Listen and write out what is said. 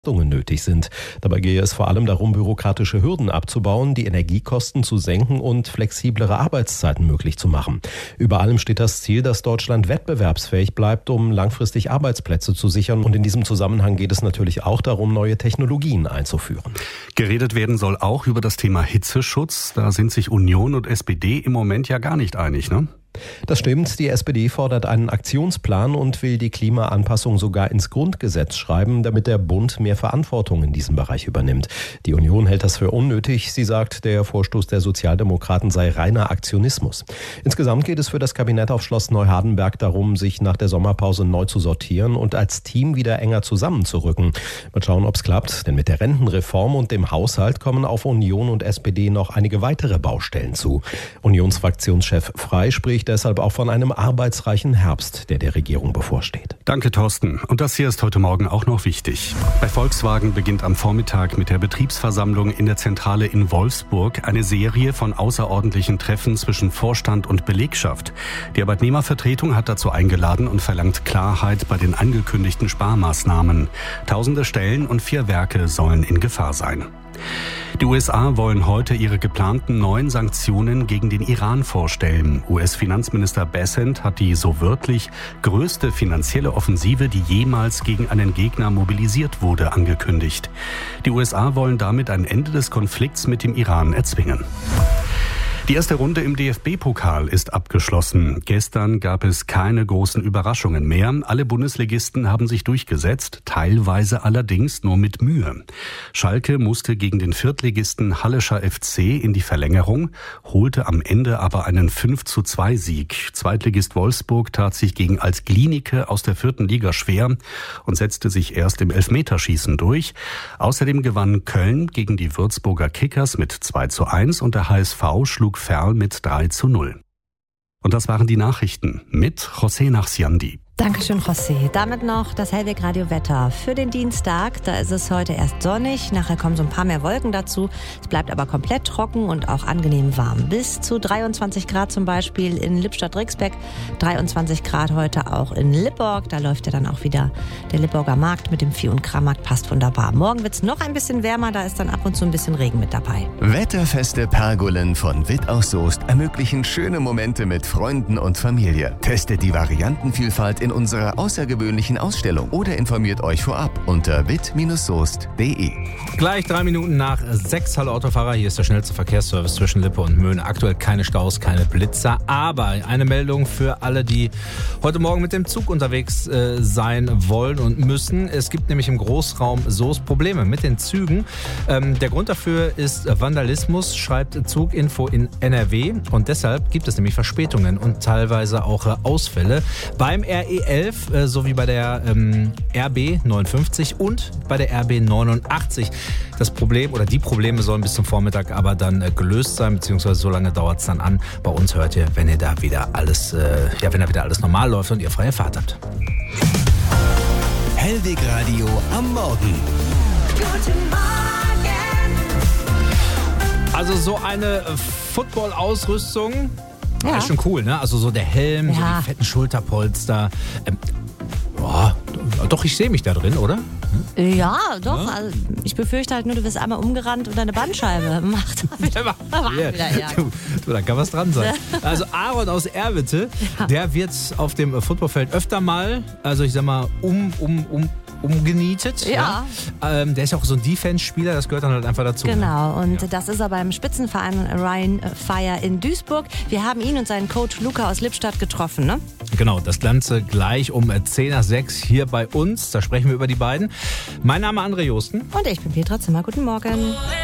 Nötig sind. Dabei gehe es vor allem darum, bürokratische Hürden abzubauen, die Energiekosten zu senken und flexiblere Arbeitszeiten möglich zu machen. Über allem steht das Ziel, dass Deutschland wettbewerbsfähig bleibt, um langfristig Arbeitsplätze zu sichern. Und in diesem Zusammenhang geht es natürlich auch darum, neue Technologien einzuführen. Geredet werden soll auch über das Thema Hitzeschutz. Da sind sich Union und SPD im Moment ja gar nicht einig, ne? Das stimmt. Die SPD fordert einen Aktionsplan und will die Klimaanpassung sogar ins Grundgesetz schreiben, damit der Bund mehr Verantwortung in diesem Bereich übernimmt. Die Union hält das für unnötig. Sie sagt, der Vorstoß der Sozialdemokraten sei reiner Aktionismus. Insgesamt geht es für das Kabinett auf Schloss Neuhardenberg darum, sich nach der Sommerpause neu zu sortieren und als Team wieder enger zusammenzurücken. Mal schauen, ob es klappt, denn mit der Rentenreform und dem Haushalt kommen auf Union und SPD noch einige weitere Baustellen zu. Unionsfraktionschef Frey spricht deshalb auch von einem arbeitsreichen Herbst, der Regierung bevorsteht. Danke, Thorsten. Und das hier ist heute Morgen auch noch wichtig. Bei Volkswagen beginnt am Vormittag mit der Betriebsversammlung in der Zentrale in Wolfsburg eine Serie von außerordentlichen Treffen zwischen Vorstand und Belegschaft. Die Arbeitnehmervertretung hat dazu eingeladen und verlangt Klarheit bei den angekündigten Sparmaßnahmen. Tausende Stellen und 4 Werke sollen in Gefahr sein. Die USA wollen heute ihre geplanten neuen Sanktionen gegen den Iran vorstellen. US-Finanzminister Bessent hat die so wörtlich größte finanzielle Offensive, die jemals gegen einen Gegner mobilisiert wurde, angekündigt. Die USA wollen damit ein Ende des Konflikts mit dem Iran erzwingen. Die erste Runde im DFB-Pokal ist abgeschlossen. Gestern gab es keine großen Überraschungen mehr. Alle Bundesligisten haben sich durchgesetzt, teilweise allerdings nur mit Mühe. Schalke musste gegen den Viertligisten Hallischer FC in die Verlängerung, holte am Ende aber einen 5:2-Sieg. Zweitligist Wolfsburg tat sich gegen Altglienicke aus der 4. Liga schwer und setzte sich erst im Elfmeterschießen durch. Außerdem gewann Köln gegen die Würzburger Kickers mit 2:1 und der HSV schlug Ferl mit 3:0. Und das waren die Nachrichten mit José Nachsiandi. Dankeschön, José. Damit noch das Hellweg-Radio-Wetter für den Dienstag. Da ist es heute erst sonnig, nachher kommen so ein paar mehr Wolken dazu. Es bleibt aber komplett trocken und auch angenehm warm. Bis zu 23 Grad zum Beispiel in Lippstadt-Rixbeck, 23 Grad heute auch in Lipborg. Da läuft ja dann auch wieder der Lipborger Markt mit dem Vieh- und Krammarkt, passt wunderbar. Morgen wird es noch ein bisschen wärmer, da ist dann ab und zu ein bisschen Regen mit dabei. Wetterfeste Pergolen von Witt aus Soest ermöglichen schöne Momente mit Freunden und Familie. Testet die Variantenvielfalt in unserer außergewöhnlichen Ausstellung oder informiert euch vorab unter witt-soest.de. Gleich 3 Minuten nach 6. Hallo Autofahrer, hier ist der schnellste Verkehrsservice zwischen Lippe und Möhne. Aktuell keine Staus, keine Blitzer, aber eine Meldung für alle, die heute Morgen mit dem Zug unterwegs sein wollen und müssen. Es gibt nämlich im Großraum Soest Probleme mit den Zügen. Der Grund dafür ist Vandalismus, schreibt Zuginfo in NRW, und deshalb gibt es nämlich Verspätungen und teilweise auch Ausfälle beim RE11 sowie bei der RB 59 und bei der RB 89. Das Problem oder die Probleme sollen bis zum Vormittag aber dann gelöst sein, beziehungsweise so lange dauert es dann an. Bei uns hört ihr, wenn da wieder alles, wenn da wieder alles normal läuft und ihr freie Fahrt habt. Hellweg Radio am Morgen. Guten Morgen. Also so eine Football-Ausrüstung, Ja. ist schon cool, ne? Also so der Helm, so Ja. die fetten Schulterpolster. Doch, ich sehe mich da drin, oder? Ja, doch. Also ich befürchte halt nur, du wirst einmal umgerannt und deine Bandscheibe macht wieder, ja. Du, da kann was dran sein. Also Aaron aus Erwitte, der wird auf dem Footballfeld öfter mal, also ich sag mal, umgenietet. Ja. Der ist ja auch so ein Defense-Spieler, das gehört dann halt einfach dazu. Genau, und das ist er beim Spitzenverein Rhein Fire in Duisburg. Wir haben ihn und seinen Coach Luca aus Lippstadt getroffen, ne? Genau, das Ganze gleich um 5:10 hier bei uns. Da sprechen wir über die beiden. Mein Name ist André Josten. Und ich bin Petra Zimmer. Guten Morgen.